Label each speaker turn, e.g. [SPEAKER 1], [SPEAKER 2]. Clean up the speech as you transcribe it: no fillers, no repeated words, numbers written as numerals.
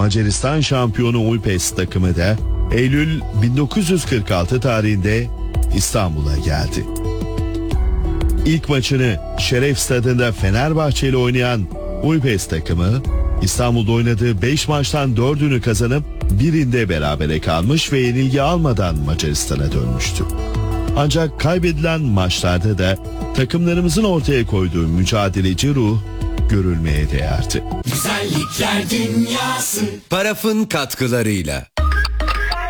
[SPEAKER 1] Macaristan şampiyonu Újpest takımı da Eylül 1946 tarihinde İstanbul'a geldi. İlk maçını Şeref Stadı'nda Fenerbahçe ile oynayan Újpest takımı İstanbul'da oynadığı 5 maçtan 4'ünü kazanıp birinde berabere kalmış ve yenilgi almadan Macaristan'a dönmüştü. Ancak kaybedilen maçlarda da takımlarımızın ortaya koyduğu mücadeleci ruh görülmeye değerdi.
[SPEAKER 2] Güzellikler Dünyası Paraf'ın katkılarıyla.